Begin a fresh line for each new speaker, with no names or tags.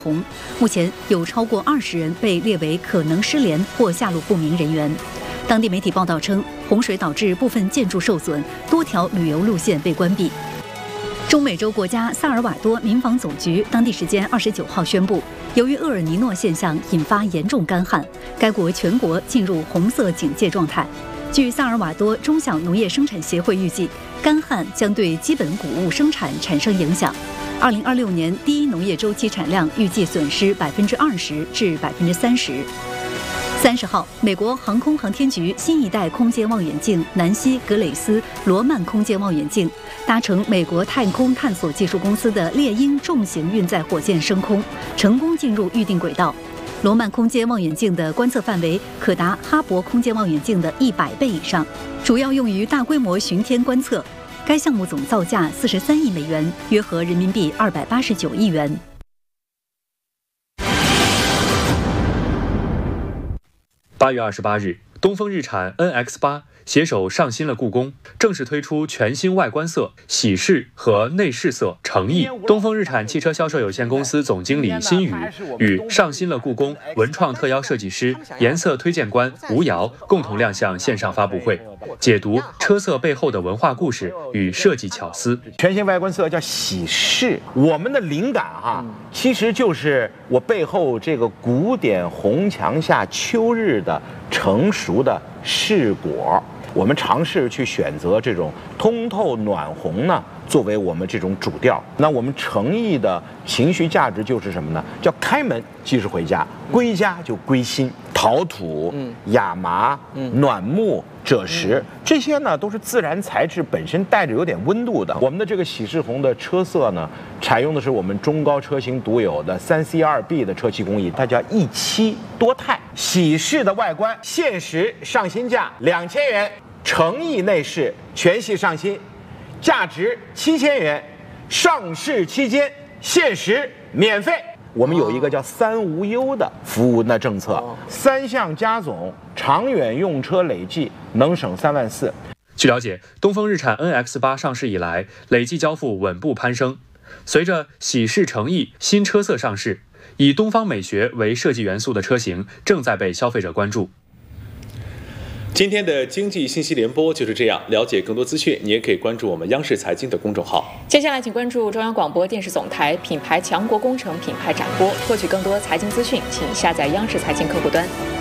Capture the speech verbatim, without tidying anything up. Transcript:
红，目前有超过二十人被列为可能失联或下落不明人员。当地媒体报道称，洪水导致部分建筑受损，多条旅游路线被关闭。中美洲国家萨尔瓦多民防总局当地时间二十九号宣布，由于厄尔尼诺现象引发严重干旱，该国全国进入红色警戒状态。据萨尔瓦多中小农业生产协会预计，干旱将对基本谷物生产产生影响。二零二六年第一农业周期产量预计损失百分之二十至百分之三十。三十号，美国航空航天局新一代空间望远镜南希格蕾斯罗曼空间望远镜搭乘美国太空探索技术公司的猎鹰重型运载火箭升空，成功进入预定轨道。罗曼空间望远镜的观测范围可达哈勃空间望远镜的一百倍以上，主要用于大规模巡天观测。该项目总造价四十三亿美元，约合人民币二百八十九亿元。
八月二十八日，东风日产 N X 八 携手上新了故宫，正式推出全新外观色、喜事和内饰色诚意。东风日产汽车销售有限公司总经理辛宇与上新了故宫文创特邀设计师、颜色推荐官吴瑶共同亮相线上发布会，解读车色背后的文化故事与设计巧思。
全新外观色叫喜事，我们的灵感哈、啊，其实就是我背后这个古典红墙下秋日的成熟的柿果。我们尝试去选择这种通透暖红呢，作为我们这种主调。那我们诚意的情绪价值就是什么呢？叫开门即是回家，归家就归心。陶土、亚麻、暖木、赭石，这些呢都是自然材质，本身带着有点温度的。我们的这个喜事红的车色呢，采用的是我们中高车型独有的三 C 二 B 的车漆工艺，它叫一漆多钛。喜事的外观限时上新价两千元，诚意内饰全系上新，价值七千元，上市期间限时免费。我们有一个叫三无忧的服务的政策，三项加总，长远用车累计能省三万四。
据了解，东风日产 N X 八 上市以来，累计交付稳步攀升。随着喜事诚意新车色上市，以东方美学为设计元素的车型正在被消费者关注。
今天的经济信息联播就是这样，了解更多资讯，你也可以关注我们央视财经的公众号。
接下来请关注中央广播电视总台品牌强国工程品牌展播，获取更多财经资讯，请下载央视财经客户端。